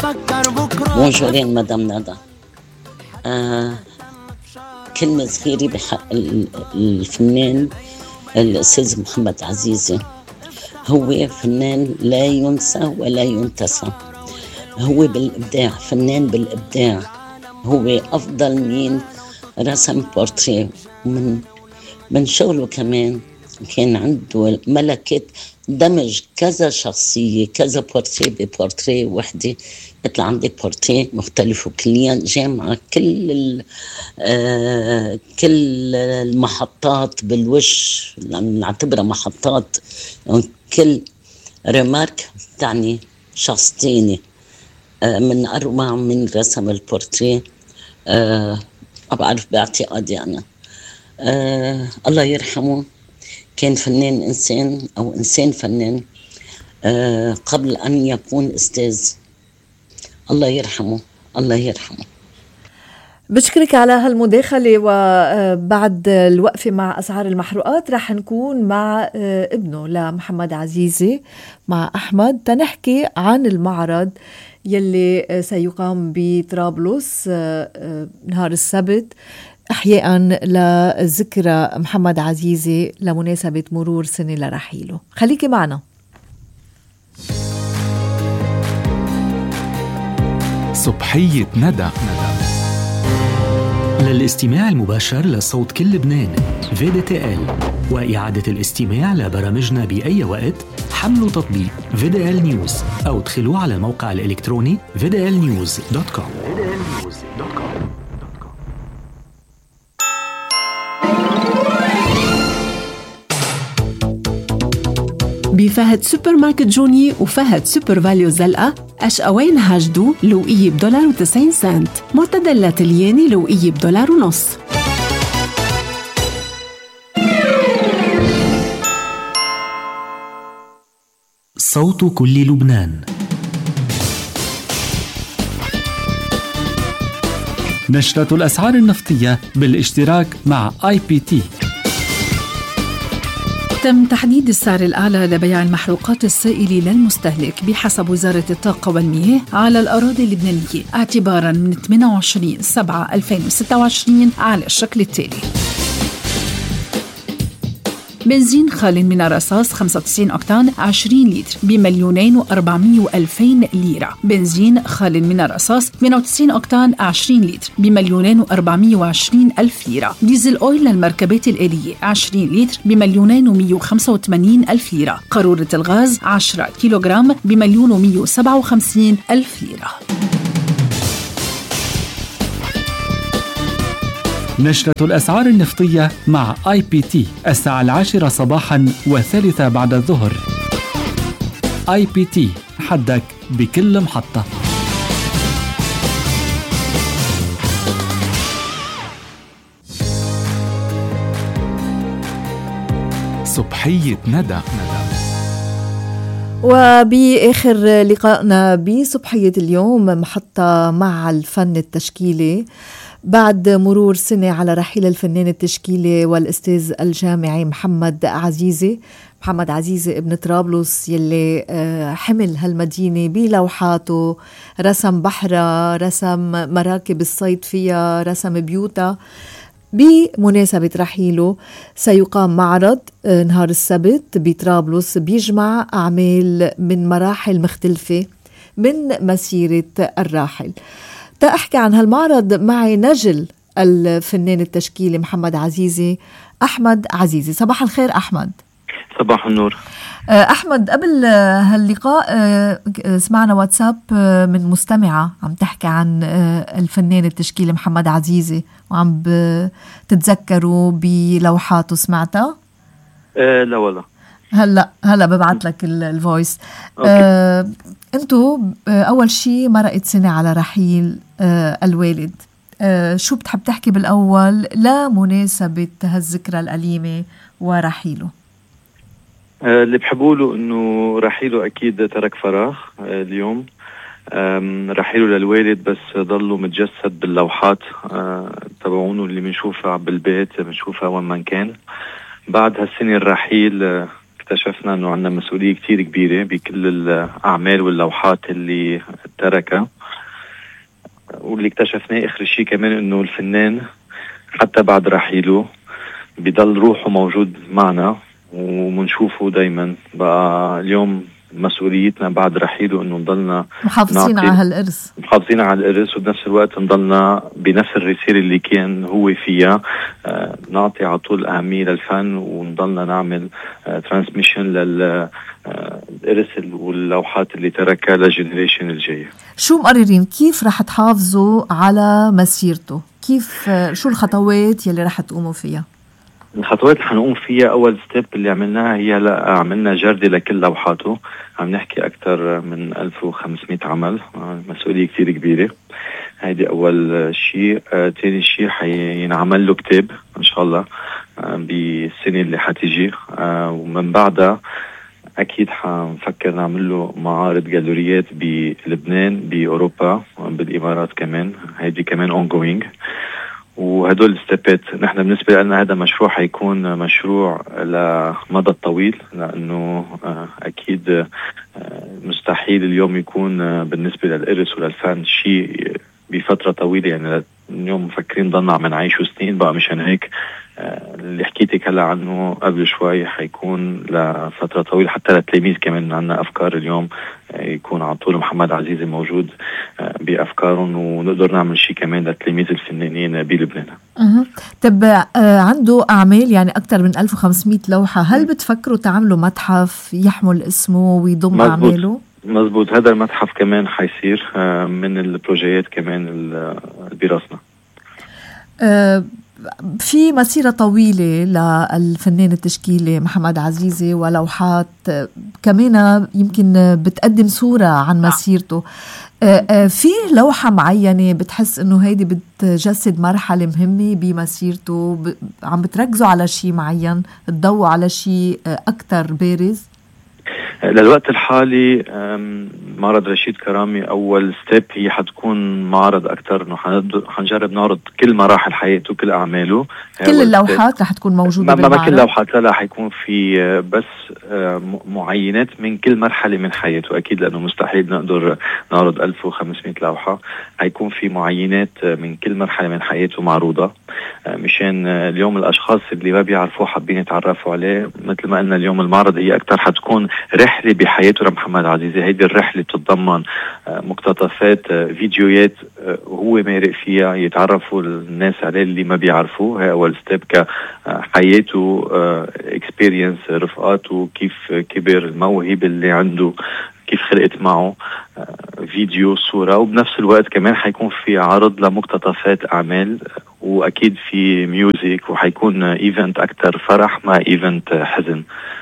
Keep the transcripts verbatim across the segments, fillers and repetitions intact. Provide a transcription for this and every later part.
موجودين مدام ندى. آه كلمة صغيرة بحق الفنان الأستاذ محمد عزيزي. هو فنان لا ينسى ولا ينتسى، هو بالإبداع، فنان بالإبداع. هو أفضل مين رسم بورتريه، من من شغله كمان كان عنده ملكة دمج كذا شخصية، كذا بورتريه ببورتريه وحدة، يطلع عندك بورتريه مختلف وكليا جامعة كل آه كل المحطات بالوش، نعتبرها محطات، كل ريمارك تعني شخص تاني. آه من أروع من رسم البورتريه، آه أبعرف باعتقادي أنا. آه الله يرحمه، كان فنان إنسان أو إنسان فنان آه قبل أن يكون أستاذ. الله يرحمه، الله يرحمه. بشكرك على هالمداخلة. وبعد الوقفة مع أسعار المحروقات رح نكون مع ابنه لمحمد عزيزي، مع أحمد، تنحكي عن المعرض يلي سيقام بطرابلس نهار السبت أحياء لذكرى محمد عزيزي لمناسبة مرور سنة لرحيله. خليكي معنا. صبحية ندى. للاستماع المباشر لصوت كل لبنان في دي تي إل وإعادة الاستماع لبرامجنا بأي وقت، حملوا تطبيق في دي إل نيوز أو ادخلوا على الموقع الإلكتروني في دي إل نيوز دوت كوم. بفهد سوبر ماركت جوني وفهد سوبر فاليو زلقة أشقوين هاجدو لوقية بدولار وتسعين سنت، معتدل لاتلياني لوقية بدولار ونص. صوت كل لبنان. نشرة الأسعار النفطية بالاشتراك مع آي بي تي. تم تحديد السعر الأعلى لبيع المحروقات السائلة للمستهلك بحسب وزارة الطاقة والمياه على الأراضي اللبنانية اعتباراً من ثمانية وعشرين سبعة ألفين وستة وعشرين على الشكل التالي: بنزين خال من الرصاص خمسة وتسعين أوكتان عشرين لتر بمليونين وأربعمية وألفين ليرة. بنزين خال من الرصاص ثمانية وتسعين أوكتان عشرين لتر بمليونين وأربعمية وعشرين ألف ليرة. ديزل أويل للمركبات الآلية عشرين لتر بمليونين ومية وخمسة وثمانين ألف ليرة. قارورة الغاز عشرة كيلوغرام بمليون ومية وسبعة وخمسين ألف ليرة. نشرة الأسعار النفطية مع آي بي تي الساعة العاشرة صباحاً والثالثة بعد الظهر. آي بي تي، حدك بكل محطة. صبحية ندى. وبآخر لقائنا بصبحية اليوم محطة مع الفن التشكيلي بعد مرور سنة على رحيل الفنان التشكيلي والأستاذ الجامعي محمد عزيزي. محمد عزيزي ابن طرابلس يلي حمل هالمدينة بلوحاته، رسم بحرة، رسم مراكب الصيد فيها، رسم بيوتا. بمناسبة رحيله سيقام معرض نهار السبت بطرابلس بيجمع أعمال من مراحل مختلفة من مسيرة الراحل. تأحكي عن هالمعرض معي نجل الفنان التشكيلي محمد عزيزي، أحمد عزيزي. صباح الخير أحمد. صباح النور. أحمد، قبل هاللقاء سمعنا واتساب من مستمعة عم تحكي عن الفنان التشكيلي محمد عزيزي وعم تتذكروا بلوحاته، سمعتها؟ أه لا والله. هلا هلا ببعت لك الفويس. آه، انتو آه، اول شيء مرقت سنة على رحيل آه، الوالد. آه، شو بتحب تحكي بالاول لمناسبة هالذكرى الأليمة ورحيله؟ آه، اللي بحبوله انه رحيله اكيد ترك فراغ. آه، اليوم رحيله للوالد بس ضلوا متجسد باللوحات آه، تبعونه اللي بنشوفها بالبيت، بنشوفها وين ما كان. بعد هالسنة الرحيل اكتشفنا انه عندنا مسؤولية كتير كبيرة بكل الاعمال واللوحات اللي تركها. واللي اكتشفناه اخر شيء كمان انه الفنان حتى بعد رحيله بيضل روحه موجود معنا ومنشوفه دايما. بقى اليوم مسؤوليتنا بعد رحيله انه نضلنا محافظين على هالإرث محافظين على الإرث وبنفس الوقت نضلنا بنفس الرسالة اللي كان هو فيها. آه نعطي على طول أهمية للفن ونضلنا نعمل آه ترانسميشن للإرث واللوحات اللي تركها للجنريشن الجاية. شو مقررين كيف رح تحافظوا على مسيرته؟ كيف آه شو الخطوات يلي رح تقوموا فيها؟ الخطوات اللي حنقوم فيها أول ستيب اللي عملناها هي لا عملنا جردة لكل لوحاته. عم نحكي أكثر من ألف وخمسمية عمل، مسؤولية كتير كبيرة. هيدي أول شيء. آه، تاني شيء حينعمل له كتاب إن شاء الله آه، بالسنة اللي حتيجي. آه، ومن بعدها أكيد حنفكر نعمل له معارض جالوريات بلبنان بأوروبا بالإمارات كمان. هيدي كمان ongoing. وهدول الستيبات نحن بالنسبة لنا هذا مشروع حيكون مشروع لمدى الطويل، لأنه أكيد مستحيل اليوم يكون بالنسبة للإرث وللفن شيء بفترة طويلة. يعني اليوم مفكرين ضلنا عم نعيشه سنين بقى. مشان هيك اللي حكيتك هلا عنه قبل شوي حيكون لفترة طويلة حتى للتلاميذ كمان. عنا أفكار اليوم يكون على طول محمد عزيزي موجود بأفكارهم، ونقدر نعمل شيء كمان للتلاميذ الفنانين بلبنان. أه. طب عنده أعمال يعني أكثر من ألف وخمسمية لوحة، هل بتفكروا تعملوا متحف يحمل اسمه ويضم أعماله؟ مزبوط. هذا المتحف كمان حيصير من البروجيات كمان اللي براسنا. أه في مسيرة طويلة للفنان التشكيلي محمد عزيزي ولوحات كمان يمكن بتقدم صورة عن مسيرته. في لوحة معينة بتحس انه هيدي بتجسد مرحلة مهمة بمسيرته، عم بتركزوا على شيء معين، تضووا على شيء أكتر بارز؟ للوقت الحالي معرض رشيد كرامي أول ستيب هي حتكون معرض أكتر إنه حنجرب نعرض كل مراحل حياته كل أعماله. كل اللوحات رح تكون موجودة بالمعرض؟ ما كل اللوحات، لا لا حيكون في بس معينات من كل مرحلة من حياته. أكيد لأنه مستحيل نقدر نعرض ألف وخمسمية لوحة. حيكون في معينات من كل مرحلة من حياته معروضة مشان اليوم الأشخاص اللي ما بيعرفوه حابين يتعرفوا عليه. مثل ما قلنا اليوم المعرض هي أكتر حتكون رحلة بحياته لمحمد عزيزي. هيدي الرحلة بتتضمن مقتطفات فيديوهات وهو مارق فيها يتعرفوا الناس عليه اللي ما بيعرفوه. هي أول ستيب كحياته اكسبيرينس رفقاته كيف كبر، الموهبة اللي عنده كيف خلقت معه، فيديو صورة. وبنفس الوقت كمان حيكون في عرض لمقتطفات أعمال، وأكيد في ميوزيك، وحيكون إيفنت أكتر فرح ما إيفنت حزن.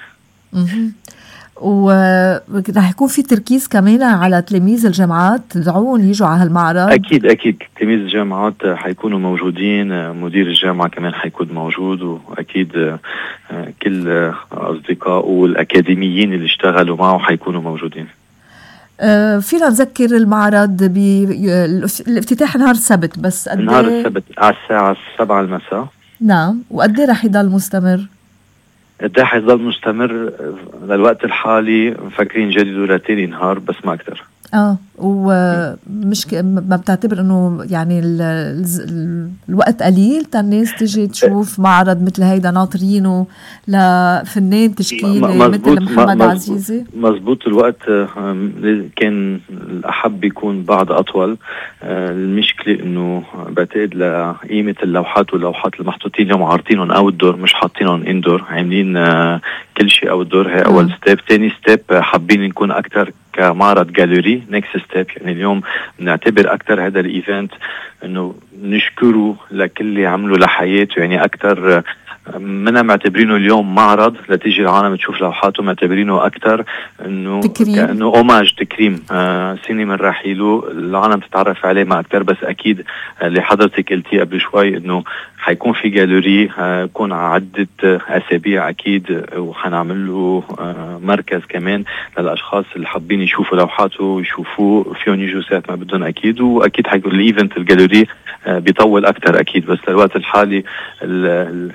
ورح يكون في تركيز كمان على تلاميذ الجامعات، تدعون يجوا على هالمعرض؟ أكيد أكيد تلاميذ الجامعات حيكونوا موجودين، مدير الجامعة كمان حيكون موجود، وأكيد كل أصدقائه والأكاديميين اللي اشتغلوا معه حيكونوا موجودين. أه فينا نذكر المعرض بالافتتاح نهار السبت، بس قد نهار السبت على الساعة سبعة المساء. نعم. وقد ايه رح يضل مستمر؟ قد ايه حيضل مستمر؟ للوقت الحالي مفكرين جديدوا لتاني نهار بس ما أكتر. اه ومش ك... ما بتعتبر انه يعني ال... ال... الوقت قليل الناس تجي تشوف معرض مثل هيدا ناطرينه لفنان تشكيلي مثل محمد عزيزي؟ مزبوط. الوقت كان الأحب يكون بعد أطول. المشكلة انه بعتقد لقيمة اللوحات واللوحات المحطوطين اليوم عارضينهم اوت دور مش حاطينهم اندور، عاملين كل شيء اوت دور. هي اول ستيب. تاني ستيب حابين نكون اكتر كمعرض جاليري. نيكست ستيب يعني اليوم بنعتبر اكتر هذا الايفنت انه نشكره لكل اللي عمله لحياته. يعني اكتر منا معتبرينه اليوم معرض لتيجي العالم تشوف لوحاته، معتبرينه اكتر انه كانه اوماج تكريم آه سنه من رحيله العالم تتعرف عليه ما اكتر. بس اكيد اللي حضرتك قلتيه قبل شوي انه حيكون في جاليري هيكون عدة أسابيع أكيد، وحنعمل له مركز كمان للأشخاص اللي حابين يشوفوا لوحاته ويشوفوه فيهم يجوا ساعة ما بدهم أكيد. وأكيد حيكون الإيفنت الجاليري بيطول أكتر أكيد. بس للوقت الحالي الأيديا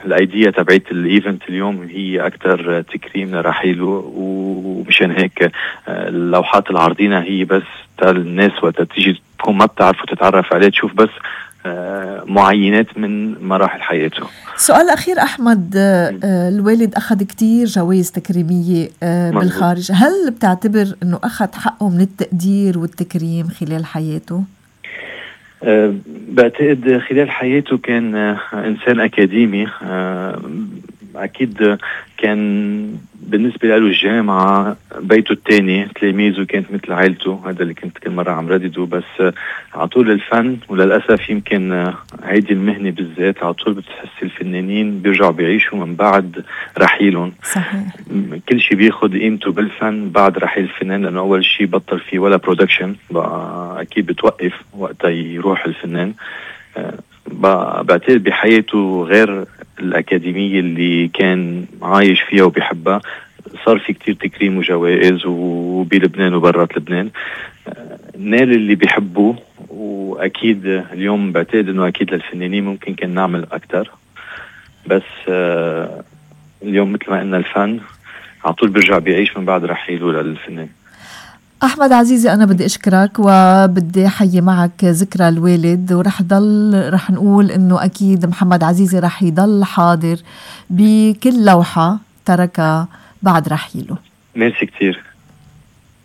النفسية تبعت الايفنت اليوم هي أكتر تكريم لرحيله، ومشان هيك اللوحات العارضينة هي بس الناس وقت تيجي تكون ما بتعرف وتتعرف عليه تشوف بس معينات من مراحل حياته. سؤال أخير أحمد، الوالد أخذ كتير جوائز تكريمية بالخارج، هل بتعتبر أنه أخذ حقه من التقدير والتكريم خلال حياته؟ أه بعتقد خلال حياته كان إنسان أكاديمي، أه أكيد كان بالنسبة له الجامعة بيته الثاني، تلاميذه كانت مثل عائلته، هذا اللي كنت كل مرة عم ردده. بس عطول الفن، وللأسف يمكن هيدي المهنة بالذات عطول بتحس الفنانين بيرجعوا بيعيشوا من بعد رحيلهم. صحيح. كل شيء بياخد قيمته بالفن بعد رحيل الفنان، لأنه أول شيء بطل فيه ولا برودكشن، أكيد بتوقف وقتها يروح الفنان. بعتقد بحياته غير الأكاديمية اللي كان عايش فيها وبيحبها، صار في كتير تكريم وجوائز وبلبنان وبرات لبنان، نال اللي بيحبوه. وأكيد اليوم بعتقد أنه أكيد للفنانين ممكن كان نعمل أكتر، بس اليوم مثل ما قلنا الفن عطول بيرجع بيعيش من بعد رحيله للفنان. أحمد عزيزي، أنا بدي أشكرك وبدي حي معك ذكرى الوالد، ورح ضل رح نقول إنه أكيد محمد عزيزي رح يضل حاضر بكل لوحة تركها بعد رحيله. ميرسي كتير.